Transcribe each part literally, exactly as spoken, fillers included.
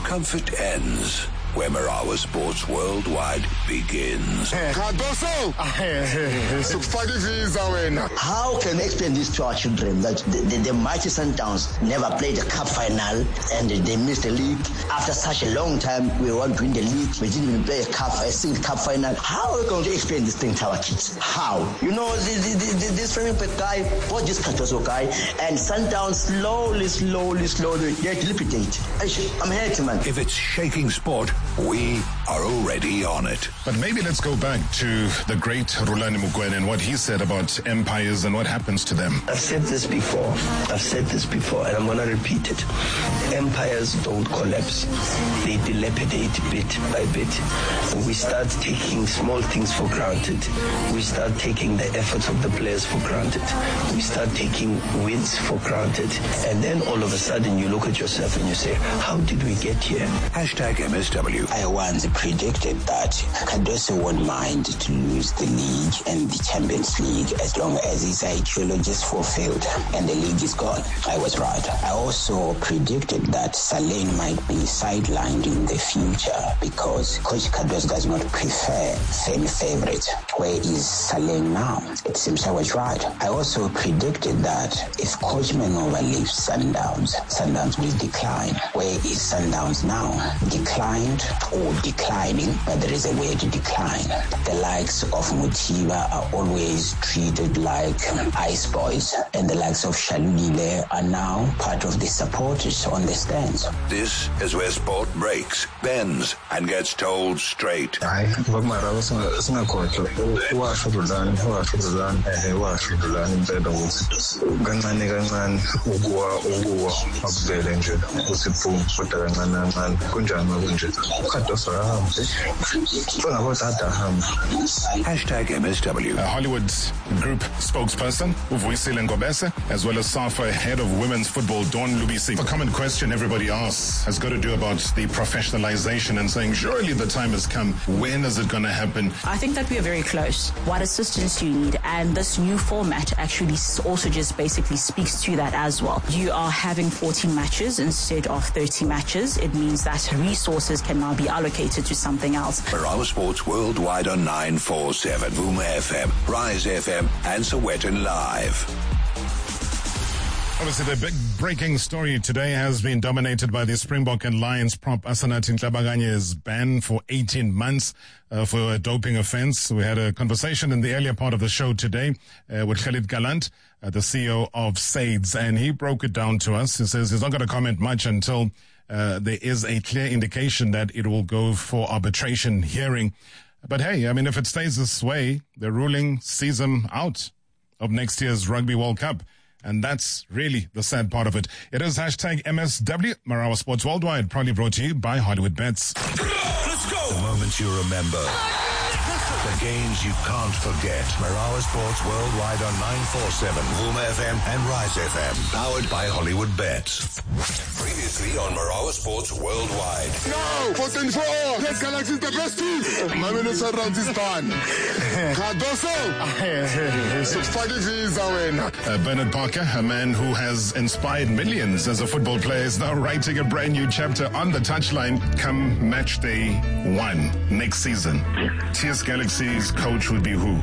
comfort ends where Marawa Sports Worldwide begins. Cardoso! How can we explain this to our children that the, the, the mighty Sundowns never played a cup final and they missed the league? After such a long time, we want to win the league. We didn't even play a cup, a single cup final. How are we going to explain this thing to our kids? How? You know, this, this, this Framing guy bought this Cardoso guy, and Sundowns slowly, slowly, slowly, they dilapidate. I'm happy, man. If it's shaking sport, we are already on it. But maybe let's go back to the great Rulani Mokwena and what he said about empires and what happens to them. I've said this before. I've said this before, and I'm going to repeat it. Empires don't collapse. They dilapidate bit by bit. We start taking small things for granted. We start taking the efforts of the players for granted. We start taking wins for granted. And then all of a sudden you look at yourself and you say, how did we get here? Hashtag M S W. I once predicted that Cardoso won't mind to lose the league and the Champions League as long as his ideology is fulfilled and the league is gone. I was right. I also predicted that Salane might be sidelined in the future because Coach Cardoso does not prefer fan favorite. Where is Salane now? It seems I was right. I also predicted that if Coach Manova leaves Sundowns, Sundowns will decline. Where is Sundowns now? Declined or declining, but there is a way to decline. The likes of Mutiba are always treated like ice boys, and the likes of Shalulile are now part of the supporters on the stands. This is where sport breaks, bends, and gets told straight. Hashtag M S W. Uh, Hollywood Group spokesperson Uvuyisile Ngobese, as well as SAFA head of women's football Dawn Lubisi. A common question everybody asks has got to do about the professionalization and saying, surely the time has come. When is it going to happen? I think that we are very close. What assistance do you need? And this new format actually also just basically speaks to that as well. You are having fourteen matches instead of thirty matches. It means that resources can now be allocated to something else. Marawa Sports Worldwide on nine four seven, Vuma F M, Rise F M, and Sowetan Live. Obviously, the big breaking story today has been dominated by the Springbok and Lions prop Asanath Nhlabakanye's ban for eighteen months uh, for a doping offense. We had a conversation in the earlier part of the show today uh, with Khalid Galant, uh, the C E O of SAIDS, and he broke it down to us. He says he's not going to comment much until uh, there is a clear indication that it will go for arbitration hearing. But hey, I mean, if it stays this way, the ruling sees him out of next year's Rugby World Cup. And that's really the sad part of it. It is hashtag M S W, Marawa Sports Worldwide, proudly brought to you by Hollywood Bets. Let's go! The moments you remember. The games you can't forget. Marawa Sports Worldwide on nine four seven, Vuma F M and Rise F M. Powered by Hollywood Bets. Previously on Marawa Sports Worldwide. No! fourteen four! Red Galaxy is the best team! My minister round is done. Cardoso! uh, Bernard Parker, a man who has inspired millions as a football player, is now writing a brand new chapter on the touchline come match day one next season. T S Galaxy's coach would be who?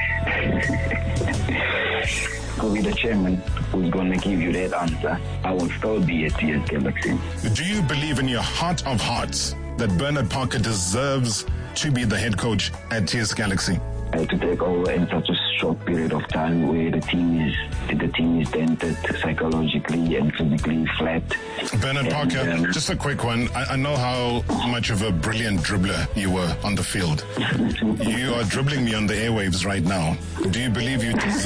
I'll be the chairman who's going to give you that answer. I will still be at T S Galaxy. Do you believe in your heart of hearts that Bernard Parker deserves to be the head coach at T S Galaxy? Uh, to take over in such a short period of time where the team is the team is dented psychologically and physically flat. Bernard and, Parker, um, just a quick one. I, I know how much of a brilliant dribbler you were on the field. You are dribbling me on the airwaves right now. Do you believe you deserve